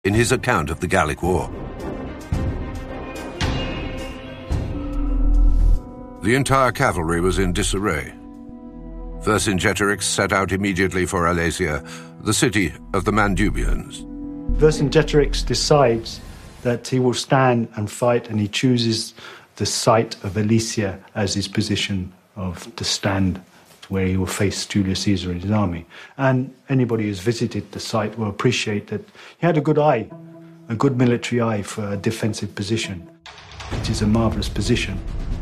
in his account of the Gallic War. The entire cavalry was in disarray. Vercingetorix set out immediately for Alesia, the city of the Mandubians. Vercingetorix decides that he will stand and fight, and he chooses the site of Alesia as his position to stand, where he will face Julius Caesar and his army. And anybody who's visited the site will appreciate that he had a good eye, a good military eye for a defensive position, which is a marvellous position.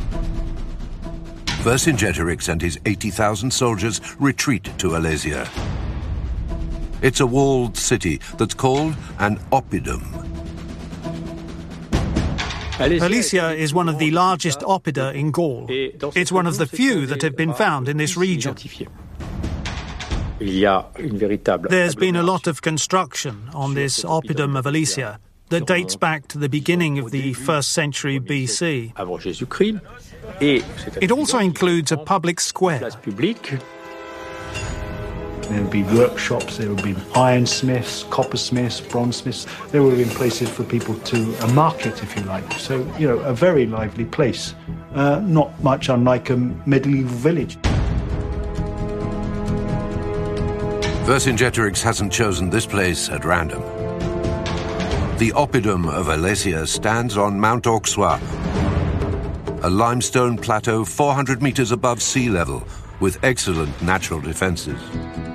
Vercingetorix and his 80,000 soldiers retreat to Alesia. It's a walled city that's called an oppidum. Alesia is one of the largest oppida in Gaul. It's one of the few that have been found in this region. There's been a lot of construction on this oppidum of Alesia that dates back to the beginning of the 1st century BC. It also includes a public square. There would be workshops, there would be ironsmiths, coppersmiths, bronzesmiths. There would have been places for people a market, if you like. So, a very lively place. Not much unlike a medieval village. Vercingetorix hasn't chosen this place at random. The oppidum of Alesia stands on Mount Auxois, a limestone plateau 400 meters above sea level with excellent natural defenses.